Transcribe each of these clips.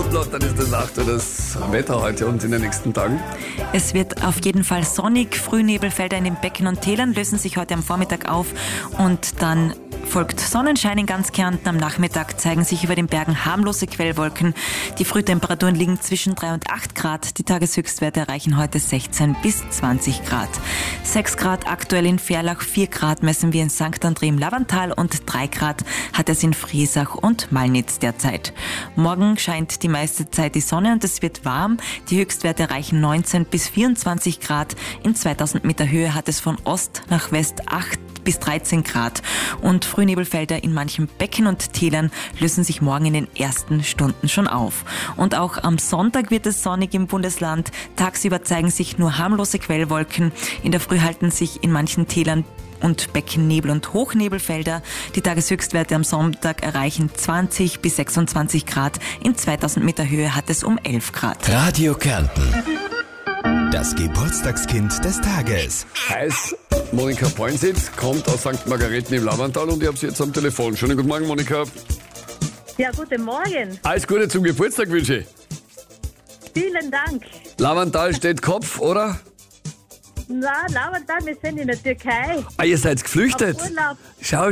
Hoppla, dann ist das auch das Wetter heute und in den nächsten Tagen. Es wird auf jeden Fall sonnig. Frühnebelfelder in den Becken und Tälern lösen sich heute am Vormittag auf und dann folgt Sonnenschein in ganz Kärnten. Am Nachmittag zeigen sich über den Bergen harmlose Quellwolken. Die Frühtemperaturen liegen zwischen 3 und 8 Grad. Die Tageshöchstwerte erreichen heute 16 bis 20 Grad. 6 Grad aktuell in Verlach, 4 Grad messen wir in St. André im Lavantal und 3 Grad hat es in Friesach und Malnitz derzeit. Morgen scheint die meiste Zeit die Sonne und es wird warm. Die Höchstwerte erreichen 19 bis 24 Grad. In 2000 Meter Höhe hat es von Ost nach West 8 bis 13 Grad. Und Frühnebelfelder in manchen Becken und Tälern lösen sich morgen in den ersten Stunden schon auf. Und auch am Sonntag wird es sonnig im Bundesland. Tagsüber zeigen sich nur harmlose Quellwolken. In der Früh halten sich in manchen Tälern und Becken Nebel- und Hochnebelfelder. Die Tageshöchstwerte am Sonntag erreichen 20 bis 26 Grad. In 2000 Meter Höhe hat es um 11 Grad. Radio Kärnten. Das Geburtstagskind des Tages. Heißt, Monika Poinsitz kommt aus St. Margareten im Lavantal und ich habe sie jetzt am Telefon. Schönen guten Morgen, Monika. Ja, guten Morgen. Alles Gute zum Geburtstag wünsche ich. Vielen Dank. Lavantal steht Kopf, oder? Na, Lavantal, wir sind in der Türkei. Ah, ihr seid geflüchtet? Auf Urlaub. Schau.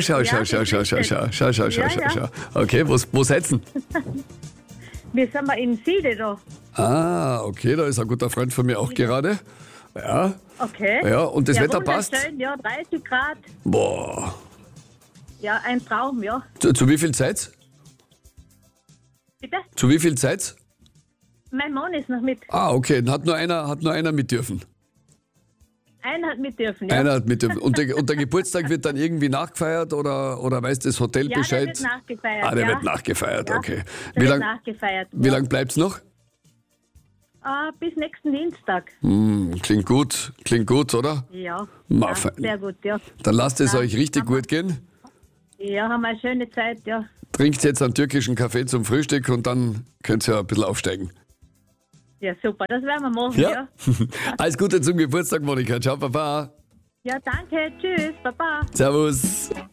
Ja. Okay, wo seid ihr? Wir sind mal in Siede da. Ah, okay, da ist ein guter Freund von mir auch gerade. Ja. Okay. Ja, und das Wetter passt? Wunderschön, ja, 30 Grad. Boah. Ja, ein Traum, ja. Zu wie viel Zeit? Bitte? Zu wie viel Zeit? Mein Mann ist noch mit. Ah, okay, dann hat nur einer mit dürfen. Einer hat mit dürfen, ja. Einer hat mit dürfen. Und der Geburtstag wird dann irgendwie nachgefeiert oder weiß das Hotel Ja, Bescheid? der wird nachgefeiert. Ah, der ja. wird nachgefeiert, Ja, okay. Der wird nachgefeiert. Wie lang bleibt's noch? Bis nächsten Dienstag. Klingt gut, oder? Ja. Ma, Ja, fein. sehr gut, ja. Dann lasst es Ja, euch richtig gut gehen. Ja, haben wir eine schöne Zeit, ja. Trinkt jetzt einen türkischen Kaffee zum Frühstück und dann könnt ihr ein bisschen aufsteigen. Ja, super, das werden wir machen, ja. Alles Gute zum Geburtstag, Monika. Ciao, Papa. Ja, danke, tschüss, Baba. Servus.